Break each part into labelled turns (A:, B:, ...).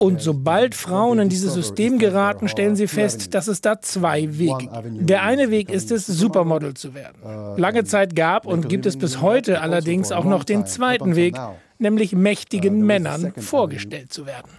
A: Und sobald Frauen in dieses System geraten, stellen sie fest, dass es da zwei Wege gibt. Der eine Weg ist es, Supermodel zu werden. Lange Zeit gab und gibt es bis heute allerdings auch noch den zweiten Weg, nämlich mächtigen Männern vorgestellt zu werden.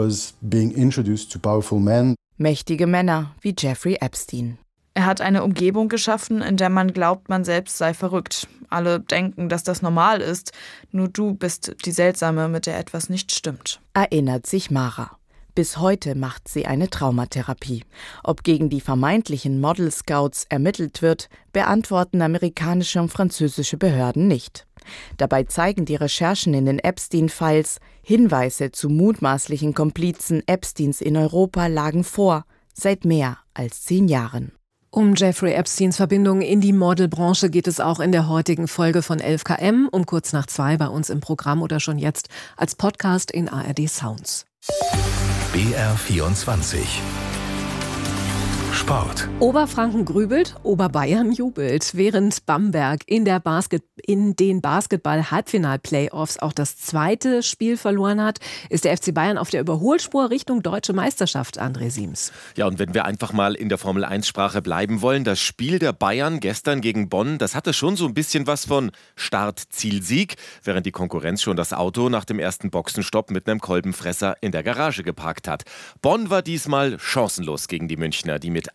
B: Mächtige Männer wie Jeffrey Epstein.
C: Er hat eine Umgebung geschaffen, in der man glaubt, man selbst sei verrückt. Alle denken, dass das normal ist. Nur du bist die Seltsame, mit der etwas nicht stimmt.
B: Erinnert sich Mara. Bis heute macht sie eine Traumatherapie. Ob gegen die vermeintlichen Model-Scouts ermittelt wird, beantworten amerikanische und französische Behörden nicht. Dabei zeigen die Recherchen in den Epstein-Files, Hinweise zu mutmaßlichen Komplizen Epsteins in Europa lagen vor, seit mehr als 10 Jahren.
D: Um Jeffrey Epsteins Verbindung in die Modelbranche geht es auch in der heutigen Folge von 11KM um kurz nach 2 bei uns im Programm oder schon jetzt als Podcast in ARD Sounds.
E: BR24 Sport.
D: Oberfranken grübelt, Oberbayern jubelt. Während Bamberg in den Basketball-Halbfinal-Playoffs auch das zweite Spiel verloren hat, ist der FC Bayern auf der Überholspur Richtung Deutsche Meisterschaft, André Siems.
F: Ja, und wenn wir einfach mal in der Formel-1-Sprache bleiben wollen, das Spiel der Bayern gestern gegen Bonn, das hatte schon so ein bisschen was von Start-Ziel-Sieg, während die Konkurrenz schon das Auto nach dem ersten Boxenstopp mit einem Kolbenfresser in der Garage geparkt hat. Bonn war diesmal chancenlos gegen die Münchner, die mit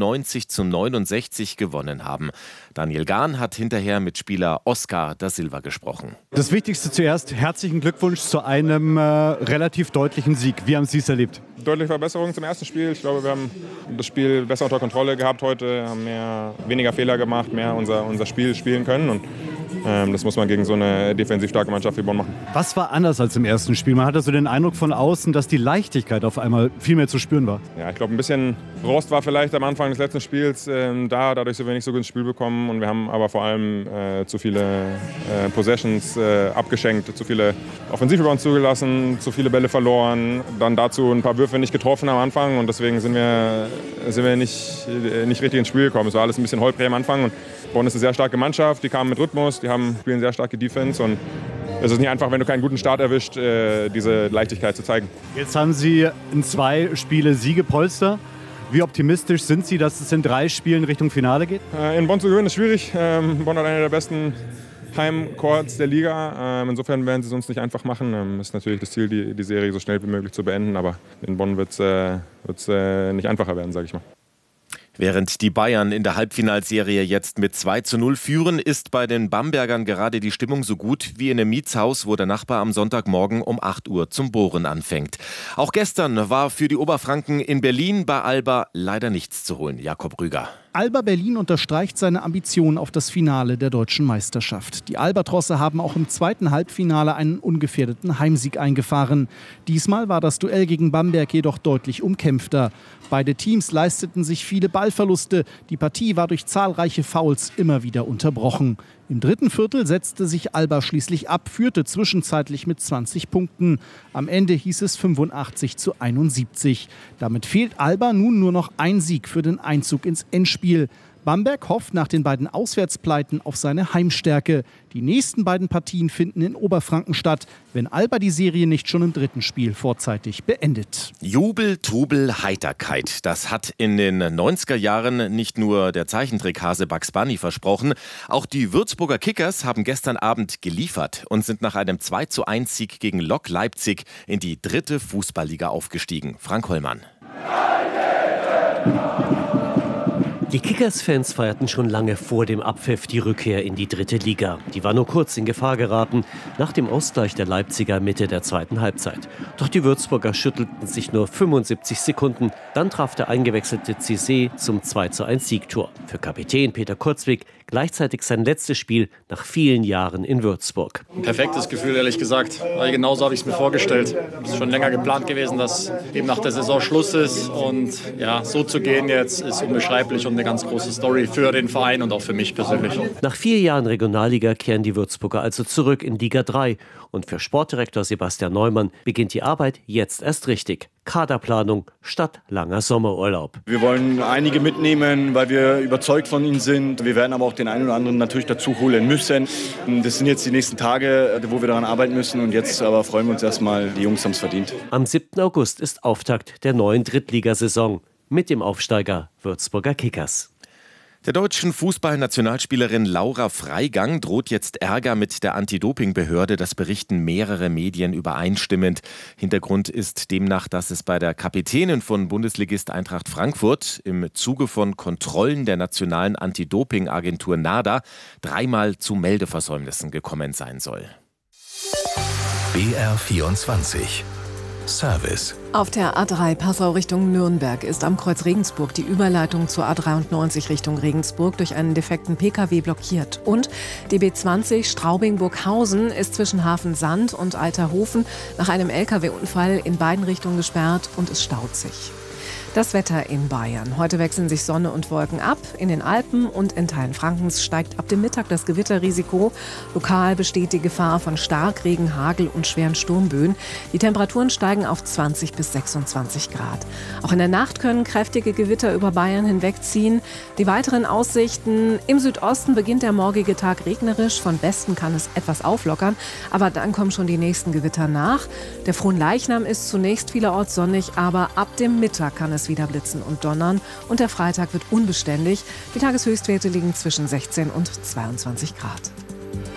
F: 91:69 gewonnen haben. Daniel Gahn hat hinterher mit Spieler Oscar da Silva gesprochen.
G: Das Wichtigste zuerst, herzlichen Glückwunsch zu einem relativ deutlichen Sieg. Wie haben Sie es erlebt?
H: Deutliche Verbesserung zum ersten Spiel. Ich glaube, wir haben das Spiel besser unter Kontrolle gehabt heute, haben weniger Fehler gemacht, mehr unser Spiel spielen können. Und das muss man gegen so eine defensiv starke Mannschaft wie Bonn machen.
G: Was war anders als im ersten Spiel? Man hatte so den Eindruck von außen, dass die Leichtigkeit auf einmal viel mehr zu spüren war.
H: Ja, ich glaube, ein bisschen Rost war vielleicht am Anfang des letzten Spiels dadurch sind wir nicht so gut ins Spiel bekommen. Und wir haben aber vor allem zu viele Possessions abgeschenkt, zu viele Offensivrebounds zugelassen, zu viele Bälle verloren. Dann dazu ein paar Würfe nicht getroffen am Anfang und deswegen sind wir nicht richtig ins Spiel gekommen. Es war alles ein bisschen holprig am Anfang. Und Bonn ist eine sehr starke Mannschaft, die kamen mit Rhythmus, die spielen sehr starke Defense und es ist nicht einfach, wenn du keinen guten Start erwischt, diese Leichtigkeit zu zeigen.
G: Jetzt haben Sie in 2 Spiele Siegepolster. Wie optimistisch sind Sie, dass es in 3 Spielen Richtung Finale geht?
H: In Bonn zu gewinnen ist schwierig. Bonn hat eine der besten Heimcourts der Liga. Insofern werden sie es uns nicht einfach machen. Ist natürlich das Ziel, die Serie so schnell wie möglich zu beenden. Aber in Bonn wird es nicht einfacher werden, sage ich mal.
F: Während die Bayern in der Halbfinalserie jetzt mit 2:0 führen, ist bei den Bambergern gerade die Stimmung so gut wie in einem Mietshaus, wo der Nachbar am Sonntagmorgen um 8 Uhr zum Bohren anfängt. Auch gestern war für die Oberfranken in Berlin bei Alba leider nichts zu holen. Jakob Rüger.
I: Alba Berlin unterstreicht seine Ambition auf das Finale der deutschen Meisterschaft. Die Albatrosse haben auch im zweiten Halbfinale einen ungefährdeten Heimsieg eingefahren. Diesmal war das Duell gegen Bamberg jedoch deutlich umkämpfter. Beide Teams leisteten sich viele Ballverluste. Die Partie war durch zahlreiche Fouls immer wieder unterbrochen. Im dritten Viertel setzte sich Alba schließlich ab, führte zwischenzeitlich mit 20 Punkten. Am Ende hieß es 85:71. Damit fehlt Alba nun nur noch ein Sieg für den Einzug ins Endspiel. Bamberg hofft nach den beiden Auswärtspleiten auf seine Heimstärke. Die nächsten beiden Partien finden in Oberfranken statt, wenn Alba die Serie nicht schon im dritten Spiel vorzeitig beendet.
F: Jubel, Trubel, Heiterkeit. Das hat in den 90er Jahren nicht nur der Zeichentrickhase Bugs Bunny versprochen. Auch die Würzburger Kickers haben gestern Abend geliefert und sind nach einem 2:1-Sieg gegen Lok Leipzig in die 3. Fußballliga aufgestiegen. Frank Hollmann.
J: Die Kickers-Fans feierten schon lange vor dem Abpfiff die Rückkehr in die 3. Liga. Die war nur kurz in Gefahr geraten, nach dem Ausgleich der Leipziger Mitte der zweiten Halbzeit. Doch die Würzburger schüttelten sich nur 75 Sekunden. Dann traf der eingewechselte Cissé zum 2:1-Siegtor. Für Kapitän Peter Kurzwig gleichzeitig sein letztes Spiel nach vielen Jahren in Würzburg.
K: Perfektes Gefühl, ehrlich gesagt. Weil genauso habe ich es mir vorgestellt. Es ist schon länger geplant gewesen, dass eben nach der Saison Schluss ist. Und ja, so zu gehen jetzt ist unbeschreiblich und eine ganz große Story für den Verein und auch für mich persönlich.
J: Nach 4 Jahren Regionalliga kehren die Würzburger also zurück in Liga 3. Und für Sportdirektor Sebastian Neumann beginnt die Arbeit jetzt erst richtig. Kaderplanung statt langer Sommerurlaub.
E: Wir wollen einige mitnehmen, weil wir überzeugt von ihnen sind. Wir werden aber auch den einen oder anderen natürlich dazu holen müssen. Das sind jetzt die nächsten Tage, wo wir daran arbeiten müssen. Und jetzt aber freuen wir uns erstmal, die Jungs haben es verdient.
J: Am 7. August ist Auftakt der neuen Drittligasaison mit dem Aufsteiger Würzburger Kickers.
F: Der deutschen Fußballnationalspielerin Laura Freigang droht jetzt Ärger mit der Anti-Doping-Behörde. Das berichten mehrere Medien übereinstimmend. Hintergrund ist demnach, dass es bei der Kapitänin von Bundesligist Eintracht Frankfurt im Zuge von Kontrollen der nationalen Anti-Doping-Agentur NADA 3-mal zu Meldeversäumnissen gekommen sein soll.
L: BR24 Service.
D: Auf der A3 Passau Richtung Nürnberg ist am Kreuz Regensburg die Überleitung zur A93 Richtung Regensburg durch einen defekten Pkw blockiert. Und die B20 Straubing-Burghausen ist zwischen Hafensand und Alterhofen nach einem Lkw-Unfall in beiden Richtungen gesperrt und es staut sich. Das Wetter in Bayern. Heute wechseln sich Sonne und Wolken ab. In den Alpen und in Teilen Frankens steigt ab dem Mittag das Gewitterrisiko. Lokal besteht die Gefahr von Starkregen, Hagel und schweren Sturmböen. Die Temperaturen steigen auf 20 bis 26 Grad. Auch in der Nacht können kräftige Gewitter über Bayern hinwegziehen. Die weiteren Aussichten: im Südosten beginnt der morgige Tag regnerisch. Von Westen kann es etwas auflockern. Aber dann kommen schon die nächsten Gewitter nach. Der Fronleichnam ist zunächst vielerorts sonnig, aber ab dem Mittag kann es wieder blitzen und donnern und der Freitag wird unbeständig. Die Tageshöchstwerte liegen zwischen 16 und 22 Grad.